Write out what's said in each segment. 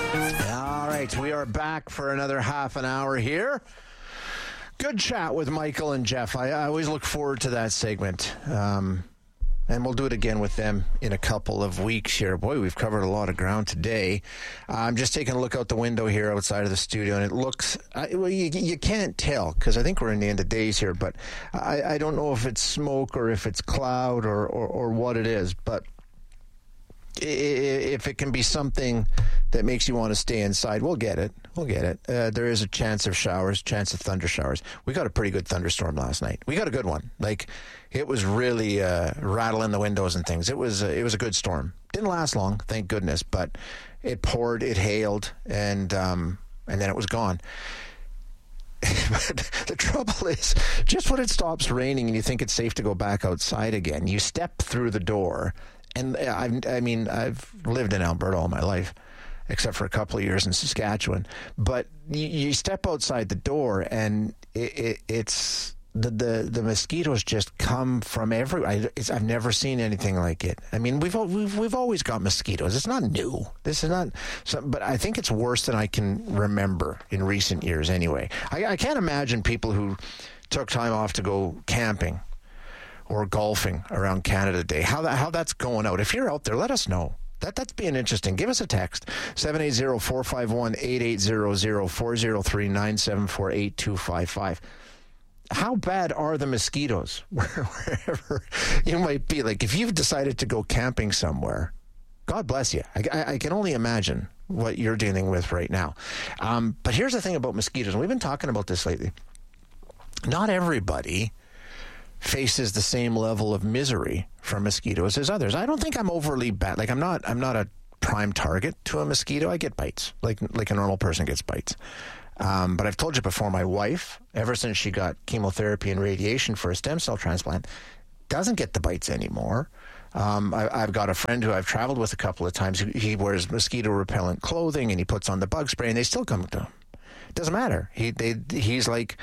All right, we are back for another half an hour here. Good chat with Michael and Jeff. I always look forward to that segment. And we'll do it again with them in a couple of weeks here. Boy, we've covered a lot of ground today. I'm just taking a look out the window here outside of the studio, and it looks, well, you can't tell because I think we're in the end of days here, but I don't know if it's smoke or if it's cloud or what it is, but if it can be something that makes you want to stay inside, we'll get it. There is a chance of showers, chance of thunder showers. We got a pretty good thunderstorm last night. We got a good one. Like, it was really rattling the windows and things. It was a good storm. Didn't last long, thank goodness, but it poured, it hailed, and then it was gone. But the trouble is, just when it stops raining and you think it's safe to go back outside again, you step through the door. And I've lived in Alberta all my life, except for a couple of years in Saskatchewan. But you step outside the door, and it's the mosquitoes just come from everywhere. I've never seen anything like it. I mean, we've always got mosquitoes. It's not new. This is not. But I think it's worse than I can remember in recent years. Anyway, I can't imagine people who took time off to go camping or golfing around Canada Day. How that's going out. If you're out there, let us know. That's being interesting. Give us a text, 780-451-8800, 403-974-8255. How bad are the mosquitoes wherever you might be? Like, if you've decided to go camping somewhere, God bless you. I can only imagine what you're dealing with right now. But here's the thing about mosquitoes, and we've been talking about this lately. Not everybody faces the same level of misery from mosquitoes as others. I don't think I'm overly bad. Like, I'm not a prime target to a mosquito. I get bites, like a normal person gets bites. But I've told you before, my wife, ever since she got chemotherapy and radiation for a stem cell transplant, doesn't get the bites anymore. I've got a friend who I've traveled with a couple of times. He wears mosquito repellent clothing and he puts on the bug spray, and they still come to him. It doesn't matter. He's like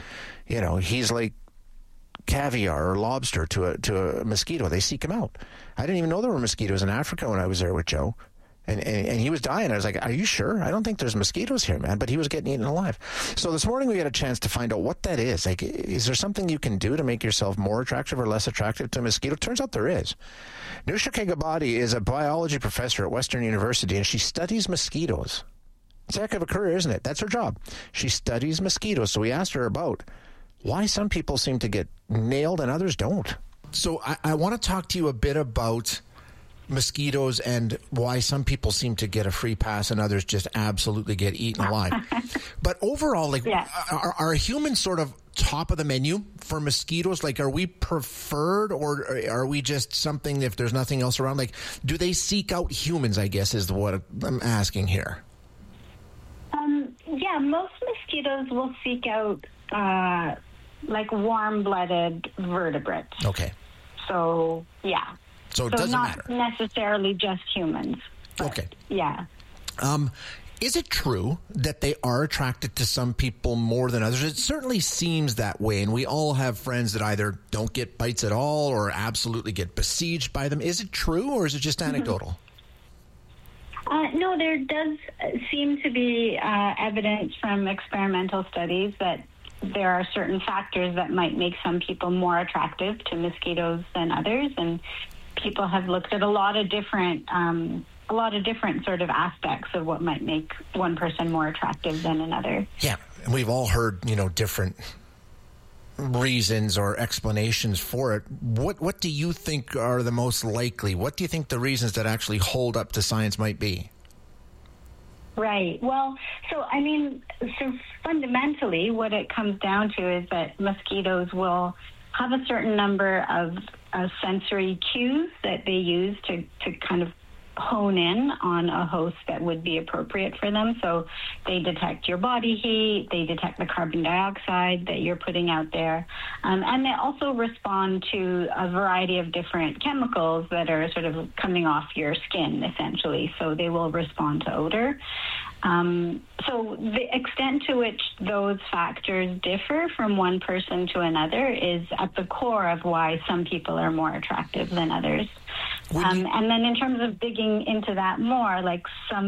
caviar or lobster to a mosquito. They seek him out. I didn't even know there were mosquitoes in Africa when I was there with Joe. And he was dying. I was like, are you sure? I don't think there's mosquitoes here, man. But he was getting eaten alive. So this morning we had a chance to find out what that is. Like, is there something you can do to make yourself more attractive or less attractive to a mosquito? Turns out there is. Nusha Kegabadi is a biology professor at Western University, and she studies mosquitoes. It's a heck of a career, isn't it? That's her job. She studies mosquitoes. So we asked her about why some people seem to get nailed and others don't. So I want to talk to you a bit about mosquitoes and why some people seem to get a free pass and others just absolutely get eaten alive. But overall, like, yeah. Are humans sort of top of the menu for mosquitoes? Like, are we preferred, or are we just something if there's nothing else around? Like, do they seek out humans, I guess, is what I'm asking here. Yeah, most mosquitoes will seek out like warm-blooded vertebrates. Okay. So, yeah. So it doesn't matter. Not necessarily just humans. Okay. Yeah. Is it true that they are attracted to some people more than others? It certainly seems that way, and we all have friends that either don't get bites at all or absolutely get besieged by them. Is it true, or is it just anecdotal? No, there does seem to be evidence from experimental studies that there are certain factors that might make some people more attractive to mosquitoes than others, and people have looked at a lot of different sort of aspects of what might make one person more attractive than another. Yeah, and we've all heard, different reasons or explanations for it. What do you think are the most likely? What do you think the reasons that actually hold up to science might be? Right. Well, so fundamentally what it comes down to is that mosquitoes will have a certain number of sensory cues that they use to kind of hone in on a host that would be appropriate for them. So they detect your body heat, they detect the carbon dioxide that you're putting out there, and they also respond to a variety of different chemicals that are sort of coming off your skin, essentially. So they will respond to odor. So the extent to which those factors differ from one person to another is at the core of why some people are more attractive than others. And then in terms of digging into that more, like some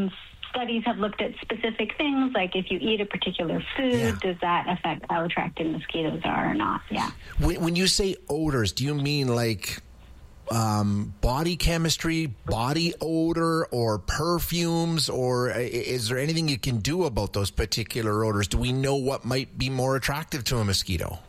studies have looked at specific things, like if you eat a particular food, does that affect how attractive mosquitoes are or not? Yeah. When you say odors, do you mean like body chemistry, body odor, or perfumes, or is there anything you can do about those particular odors? Do we know what might be more attractive to a mosquito?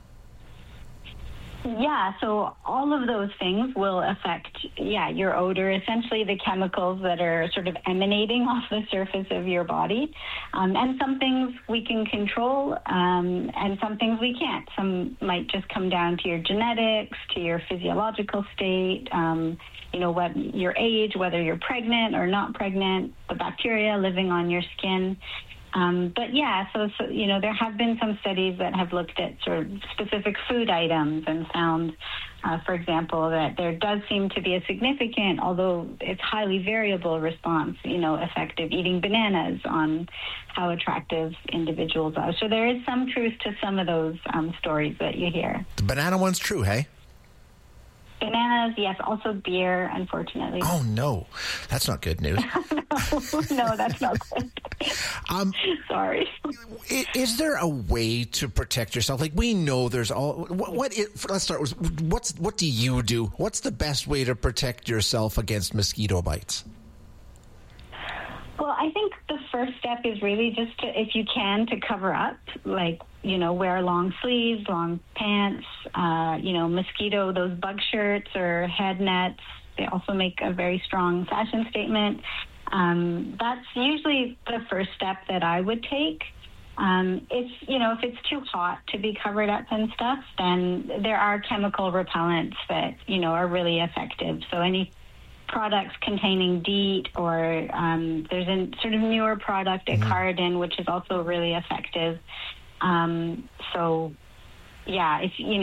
Yeah, so all of those things will affect, your odor, essentially the chemicals that are sort of emanating off the surface of your body. And some things we can control, and some things we can't. Some might just come down to your genetics, to your physiological state, what your age, whether you're pregnant or not pregnant, the bacteria living on your skin. But there have been some studies that have looked at sort of specific food items and found, for example, that there does seem to be a significant, although it's highly variable response, effect of eating bananas on how attractive individuals are. So there is some truth to some of those stories that you hear. The banana one's true, hey? Bananas, yes. Also beer, unfortunately. Oh, no. That's not good news. No, that's not good. Sorry. Is there a way to protect yourself? Like, we know there's all... let's start with, what do you do? What's the best way to protect yourself against mosquito bites? Well, I think the first step is really just to, if you can, to cover up, like, wear long sleeves, long pants, mosquito, those bug shirts or head nets. They also make a very strong fashion statement. That's usually the first step that I would take. If it's too hot to be covered up and stuff, then there are chemical repellents that, are really effective. So any products containing DEET, or there's a sort of newer product, Icardin, which is also really effective.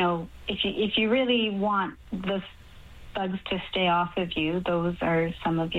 If you really want the bugs to stay off of you, those are some of your